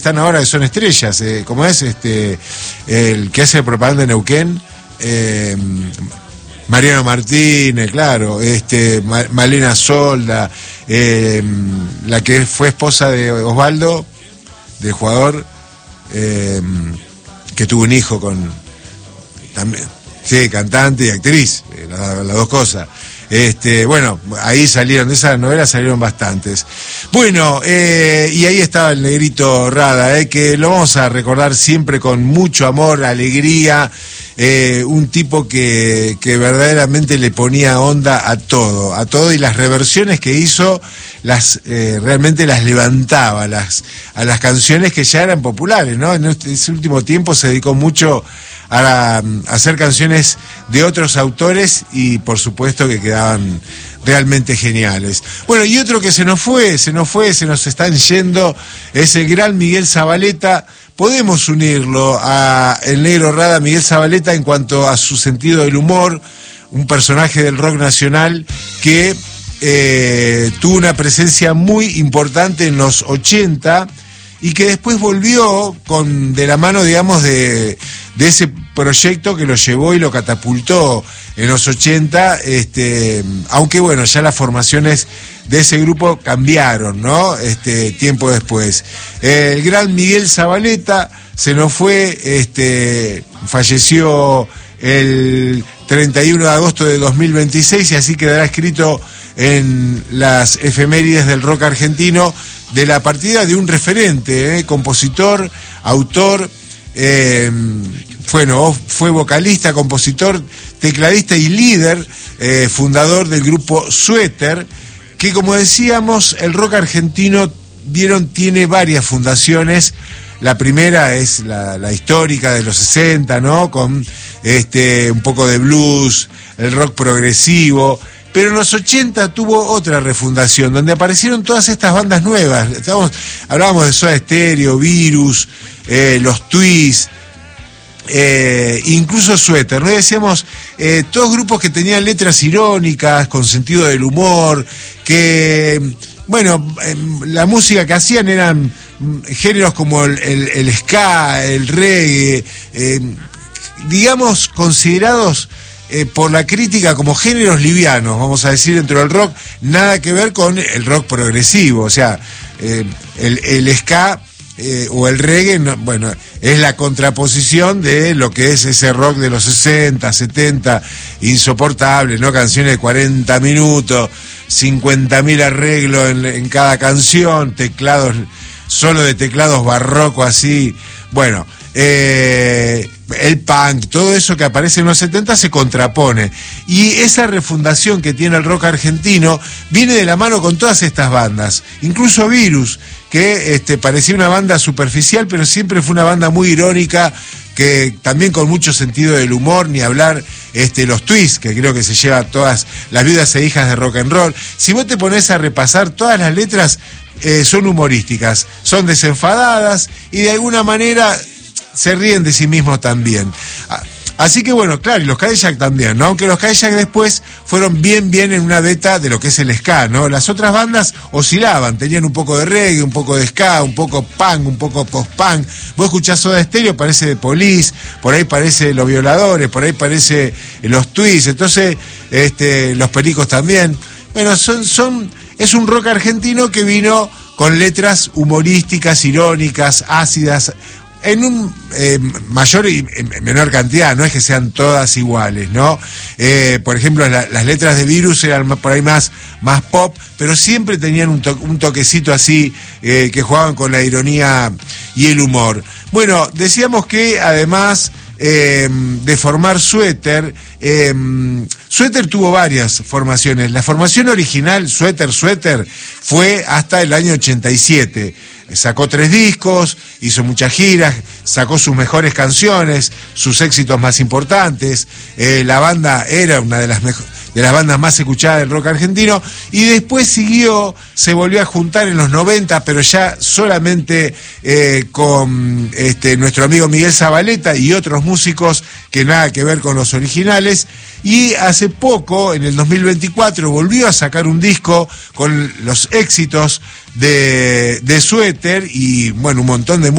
están ahora que son estrellas, como es el que hace propaganda de Neuquén, Mariano Martínez, claro, Malena Solda, la que fue esposa de Osvaldo, del jugador, que tuvo un hijo con también, sí, cantante y actriz, las dos cosas. Bueno, ahí salieron, de esa novela salieron bastantes. Bueno, y ahí estaba el Negrito Rada, que lo vamos a recordar siempre con mucho amor, alegría, un tipo que verdaderamente le ponía onda a todo, y las reversiones que hizo, realmente las levantaba, a las canciones que ya eran populares, ¿no? En ese último tiempo se dedicó mucho a hacer canciones de otros autores y por supuesto que quedaban realmente geniales. Bueno, y otro que se nos están yendo, es el gran Miguel Zavaleta. Podemos unirlo a el Negro Rada, Miguel Zavaleta, en cuanto a su sentido del humor, un personaje del rock nacional que tuvo una presencia muy importante en los 80 y que después volvió de la mano, digamos, de ese proyecto que lo llevó y lo catapultó en los 80, aunque bueno, ya las formaciones de ese grupo cambiaron, ¿no? Tiempo después. El gran Miguel Zavaleta se nos fue, falleció el 31 de agosto de 2026 y así quedará escrito en las efemérides del rock argentino de la partida de un referente, compositor, autor, fue vocalista, compositor, tecladista y líder, fundador del grupo Suéter, que, como decíamos, el rock argentino, tiene varias fundaciones. La primera es la histórica de los 60, ¿no? Con un poco de blues, el rock progresivo. Pero en los 80 tuvo otra refundación, donde aparecieron todas estas bandas nuevas. Hablábamos de Soda Stereo, Virus, los Twists, incluso Suéter, ¿no? Decíamos, todos grupos que tenían letras irónicas, con sentido del humor, que, bueno, la música que hacían eran géneros como el ska, el reggae, digamos, considerados por la crítica como géneros livianos, vamos a decir, dentro del rock, nada que ver con el rock progresivo. O sea, el ska o el reggae, bueno, es la contraposición de lo que es ese rock de los 60, 70, insoportable, ¿no? Canciones de 40 minutos, 50.000 arreglos en cada canción, teclados, solo de teclados barrocos así, bueno, el punk, todo eso que aparece en los 70 se contrapone, y esa refundación que tiene el rock argentino viene de la mano con todas estas bandas, incluso Virus, que parecía una banda superficial, pero siempre fue una banda muy irónica, que también con mucho sentido del humor, ni hablar los Twists, que creo que se lleva todas las viudas e hijas de rock and roll. Si vos te pones a repasar todas las letras, son humorísticas, son desenfadadas y de alguna manera se ríen de sí mismos también. Así que bueno, claro, y los Cadillac también, ¿no? Aunque los Cadillac después fueron bien en una beta de lo que es el ska, ¿no? Las otras bandas oscilaban, tenían un poco de reggae, un poco de ska, un poco punk, un poco post-punk. Vos escuchás Soda Stereo, parece de Police, por ahí parece Los Violadores, por ahí parece los Twists, entonces los Pericos también. Bueno, es un rock argentino que vino con letras humorísticas, irónicas, ácidas, en un mayor y menor cantidad, no es que sean todas iguales, ¿no? Por ejemplo, las letras de Virus eran por ahí más pop, pero siempre tenían un toquecito así, que jugaban con la ironía y el humor. Bueno, decíamos que además de formar Suéter, Suéter tuvo varias formaciones. La formación original, Suéter, fue hasta el año 87. Sacó 3 discos, hizo muchas giras, sacó sus mejores canciones, sus éxitos más importantes. La banda era una de las bandas más escuchadas del rock argentino, y después se volvió a juntar en los 90, pero ya solamente con nuestro amigo Miguel Zavaleta y otros músicos que nada que ver con los originales. Y hace poco, en el 2024, volvió a sacar un disco con los éxitos de Suéter y bueno, un montón de